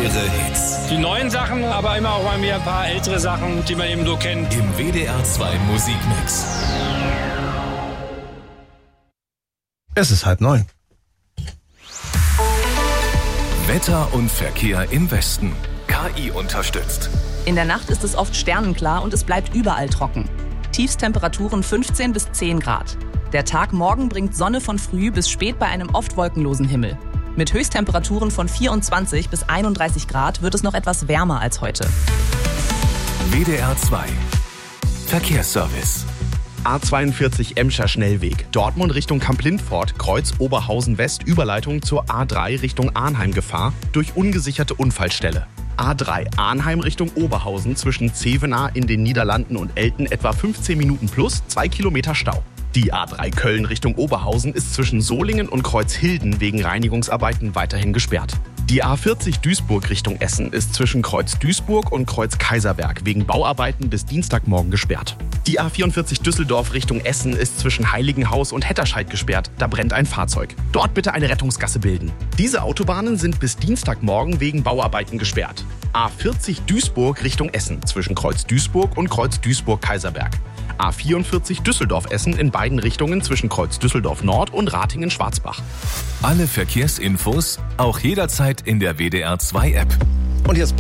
eure Hits. Die neuen Sachen, aber immer auch mal wieder ein paar ältere Sachen, die man eben so kennt. Im WDR 2 Musikmix. Es ist 8:30. Wetter und Verkehr im Westen. KI unterstützt. In der Nacht ist es oft sternenklar und es bleibt überall trocken. Tiefstemperaturen 15 bis 10 Grad. Der Tag morgen bringt Sonne von früh bis spät bei einem oft wolkenlosen Himmel. Mit Höchsttemperaturen von 24 bis 31 Grad wird es noch etwas wärmer als heute. WDR 2 Verkehrsservice. A42 Emscher Schnellweg. Dortmund Richtung Kamp-Lindfort, Kreuz Oberhausen West, Überleitung zur A3 Richtung Arnheim Gefahr durch ungesicherte Unfallstelle. A3 Arnheim Richtung Oberhausen zwischen Zevenaar in den Niederlanden und Elten etwa 15 Minuten plus 2 Kilometer Stau. Die A3 Köln Richtung Oberhausen ist zwischen Solingen und Kreuzhilden wegen Reinigungsarbeiten weiterhin gesperrt. Die A40 Duisburg Richtung Essen ist zwischen Kreuz Duisburg und Kreuz Kaiserberg wegen Bauarbeiten bis Dienstagmorgen gesperrt. Die A44 Düsseldorf Richtung Essen ist zwischen Heiligenhaus und Hetterscheid gesperrt. Da brennt ein Fahrzeug. Dort bitte eine Rettungsgasse bilden. Diese Autobahnen sind bis Dienstagmorgen wegen Bauarbeiten gesperrt. A40 Duisburg Richtung Essen zwischen Kreuz Duisburg und Kreuz Duisburg-Kaiserberg. A44 Düsseldorf-Essen in beiden Richtungen zwischen Kreuz Düsseldorf Nord und Ratingen-Schwarzbach. Alle Verkehrsinfos auch jederzeit in der WDR 2 App. Und jetzt